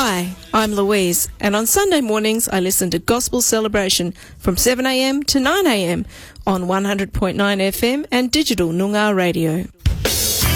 Hi, I'm Louise, and on Sunday mornings I listen to Gospel Celebration from 7am to 9am on 100.9 FM and digital Noongar radio.